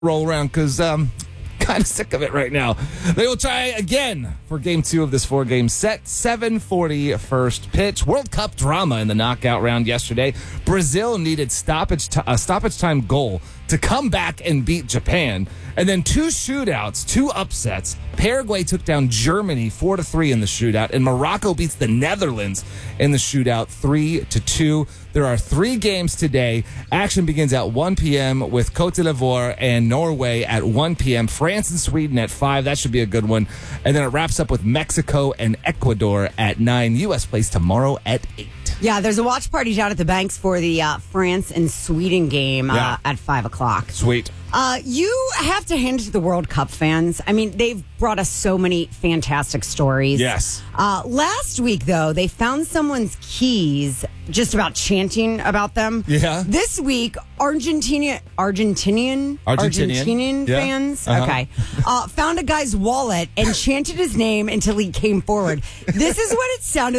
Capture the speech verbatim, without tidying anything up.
roll around because um kind of sick of it right now. They will try again for game two of this four-game set. seven forty first pitch. World Cup drama in the knockout round yesterday. Brazil needed stoppage t- a stoppage time goal to come back and beat Japan. And then two shootouts, two upsets. Paraguay took down Germany four to three in the shootout, and Morocco beats the Netherlands in the shootout three to two. There are three games today. Action begins at one p.m. with Cote d'Ivoire and Norway at one p.m. France and Sweden at five. That should be a good one. And then it wraps up with Mexico and Ecuador at nine. U S plays tomorrow at eight. Yeah, there's a watch party down at the Banks for the uh, France and Sweden game uh, Yeah. at five o'clock. Sweet. Uh, you have to hand it to the World Cup fans. I mean, they've brought us so many fantastic stories. Yes. Uh, last week, though, they found someone's keys just about chanting about them. Yeah. This week, Argentina, Argentinian, Argentinian. Argentinian Yeah. fans, Uh-huh. okay, uh, found a guy's wallet and chanted his name until he came forward. This is what it sounded